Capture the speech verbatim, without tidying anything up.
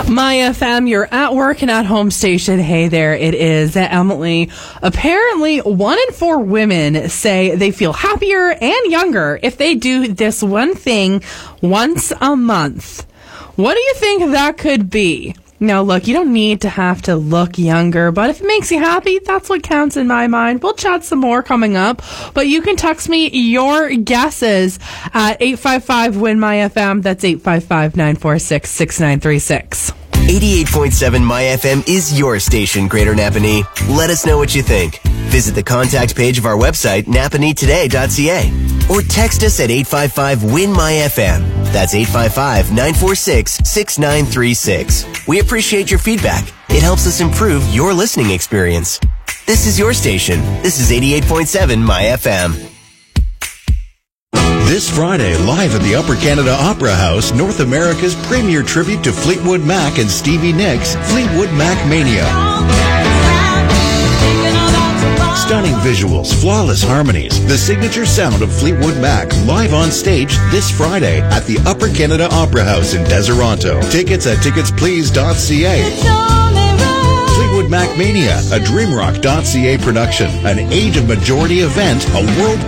My F M, you're at work and at home station. Hey there, it is Emily. Apparently, one in four women say they feel happier and younger if they do this one thing once a month. What do you think that could be? Now, look, you don't need to have to look younger, but if it makes you happy, that's what counts in my mind. We'll chat some more coming up, but you can text me your guesses at eight five five, W I N, M Y F M. That's eight five five, nine four six, six nine three six. eighty-eight point seven My F M is your station, Greater Napanee. Let us know what you think. Visit the contact page of our website, napanee today dot c a, or text us at eight five five, W I N, M Y F M. That's eight five five, nine four six, six nine three six. We appreciate your feedback. It helps us improve your listening experience. This is your station. This is eighty-eight point seven My F M. This Friday, live at the Upper Canada Opera House, North America's premier tribute to Fleetwood Mac and Stevie Nicks, Fleetwood Mac Mania. Stunning visuals, flawless harmonies, the signature sound of Fleetwood Mac, live on stage this Friday at the Upper Canada Opera House in Deseronto. Tickets at tickets please dot c a. Fleetwood Mac Mania, a dreamrock dot c a production, an age of majority event, a world